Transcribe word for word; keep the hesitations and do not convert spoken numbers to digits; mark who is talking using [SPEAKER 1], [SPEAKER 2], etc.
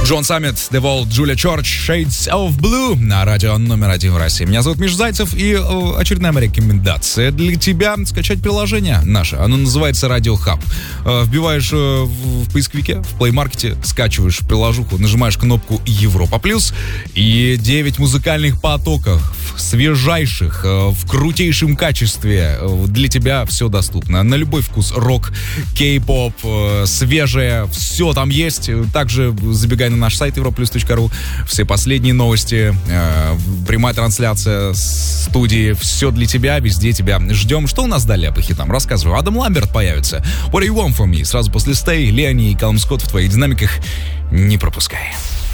[SPEAKER 1] Джон Саммит, The Vault, Джулия Чорч, Shades of Blue на радио номер один в России. Меня зовут Миша Зайцев, и э, очередная моя рекомендация для тебя — скачать приложение наше. Оно называется Radio Hub. Э, вбиваешь э, в, в поисковике, в плеймаркете, скачиваешь приложуху, нажимаешь кнопку Европа Плюс, и девять музыкальных потоков, свежайших, э, в крутейшем качестве. Э, для тебя все доступно. На любой вкус. Рок, кей-поп, э, свежее, все там есть. Также забегай на наш сайт европа плюс точка ру. Все последние новости, э, прямая трансляция студии, все для тебя, везде тебя ждем. Что у нас далее по хитам? Рассказываю. Адам Ламберт появится. What do you want from me? Сразу после Stay, Леони и Калум Скотт в твоих динамиках. Не пропускай.